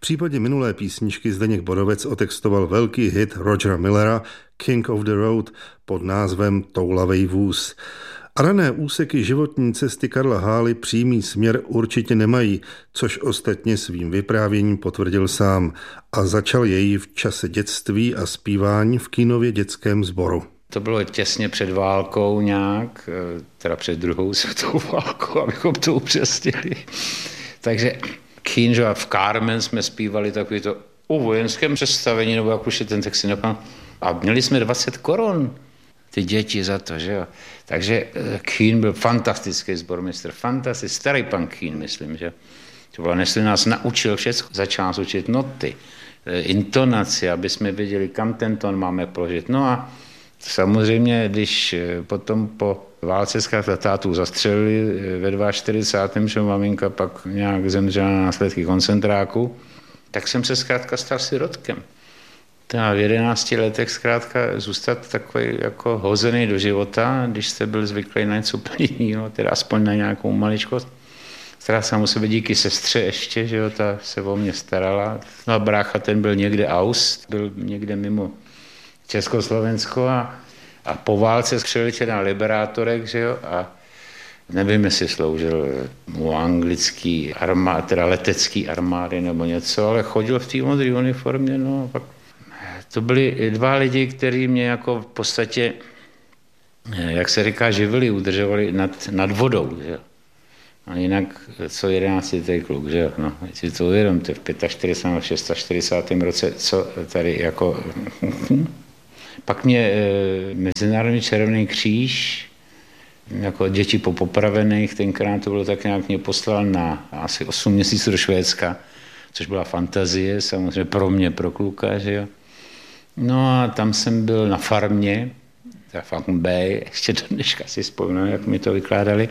případě minulé písničky Zdeněk Borovec otextoval velký hit Rogera Millera King of the Road pod názvem Toulavej vůz. A rané úseky životní cesty Karla Hály přímý směr určitě nemají, což ostatně svým vyprávěním potvrdil sám a začal jej v čase dětství a zpívání v Kínově dětském sboru. To bylo těsně před válkou nějak, teda před druhou světovou válkou, abychom to upřesnili. Takže Kín, že v Carmen jsme zpívali takový to o vojenském představení, nebo jak už je ten text si nepamatuji. A měli jsme 20 korun, ty děti za to, že jo. Takže Kín byl fantastický sbormistr, fantastický, starý pan Kín, myslím, že. To bylo, než nás naučil všechno, začal nás učit noty, intonaci, aby jsme věděli, kam ten tón máme položit. No a samozřejmě, když potom po válce zkrátka tátu zastřelili ve 42. že maminka pak nějak zemřela na následky koncentráku, tak jsem se zkrátka stal sirotkem. V 11 letech zkrátka zůstat takový jako hozený do života, když jste byl zvyklý na něco úplně jiného, teda aspoň na nějakou maličkost. Stará jsem o sebe díky sestře ještě, že jo, ta se o mě starala. No a brácha ten byl někde byl někde mimo Československo a po válce přeletěl na Liberátorek, že jo, a nevím, jestli sloužil u anglický armády, teda letecký armády nebo něco, ale chodil v té modré uniformě, no a pak to byli dva lidi, kteří mě jako v podstatě, jak se říká, živili, udržovali nad vodou, že jo. A jinak co 11. kluk, že jo, no, si to uvědomte, v 45. a 46. roce, co tady jako... Pak mě Mezinárodní červený kříž, jako děti po popravených, tenkrát to bylo tak nějak, mě poslal na asi 8 měsíců do Švédska, což byla fantazie, samozřejmě pro mě, pro kluka, že jo. No a tam jsem byl na farmě, teda Falcon Bay, ještě do dneška si vzpomínám, jak mi to vykládali.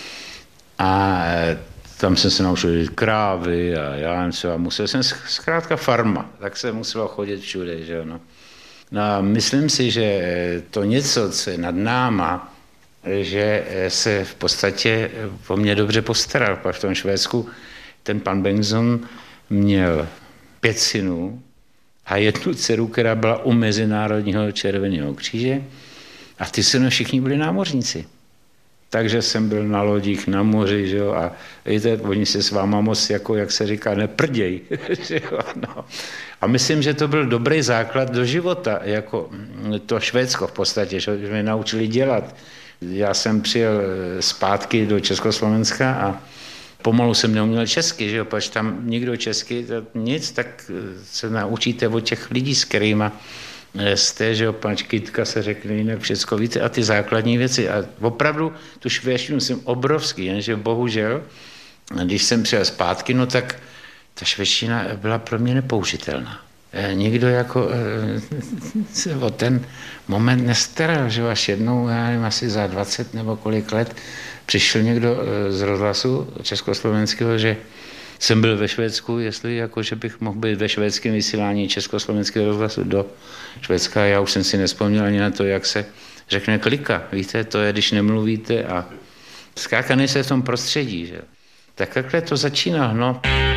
A tam jsem se naučil krávy a já nevím co, a musel jsem zkrátka farma, tak se muselo chodit všude, že jo, no. No a myslím si, že to něco, co je nad náma, že se v podstatě o mě dobře postaral. Pak v tom Švédsku ten pan Bengtsson měl 5 synů a 1 dceru, která byla u Mezinárodního červeného kříže a ty syny všichni byli námořníci. Takže jsem byl na lodích, na moři, že jo, a víte, oni se s váma moc, jako, jak se říká, neprděj, že jo, no. A myslím, že to byl dobrý základ do života, jako to Švédsko v podstatě, že mě naučili dělat. Já jsem přijel zpátky do Československa a pomalu jsem neuměl česky, že jo, protože tam nikdo česky, nic, tak se naučíte od těch lidí, s kterýma jste, že jo, Kytka se řekne jinak všecko, víte, a ty základní věci. A opravdu tu švédštinu jsem obrovský, jenže bohužel, když jsem přijel zpátky, no tak ta švédština byla pro mě nepoužitelná. Nikdo jako se o ten moment nestaral, že až jednou, já nevím, asi za 20 nebo kolik let, přišel někdo z rozhlasu československého, že jsem byl ve Švédsku, jestli jako, že bych mohl být ve švédském vysílání československého rozhlasu do Švédska. Já už jsem si nevzpomněl ani na to, jak se řekne klika. Víte, to je, když nemluvíte a zkrátka nejste v tom prostředí. Že? Tak takhle to začíná, no.